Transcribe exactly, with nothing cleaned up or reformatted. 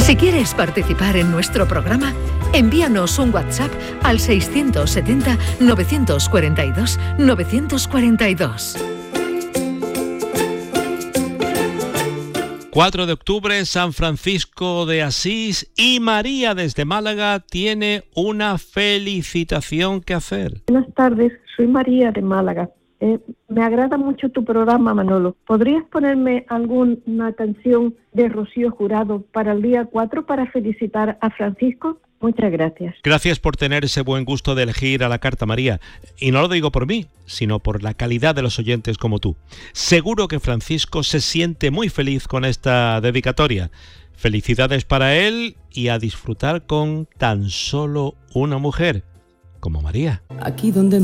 Si quieres participar en nuestro programa, envíanos un WhatsApp al seiscientos setenta, novecientos cuarenta y dos, novecientos cuarenta y dos. cuatro de octubre, San Francisco de Asís, y María desde Málaga tiene una felicitación que hacer. Buenas tardes, soy María de Málaga. Eh, me agrada mucho tu programa, Manolo. ¿Podrías ponerme alguna canción de Rocío Jurado para el día cuatro para felicitar a Francisco? Muchas gracias. Gracias por tener ese buen gusto de elegir a la carta, María. Y no lo digo por mí, sino por la calidad de los oyentes como tú. Seguro que Francisco se siente muy feliz con esta dedicatoria. Felicidades para él y a disfrutar con tan solo una mujer, como María. Aquí donde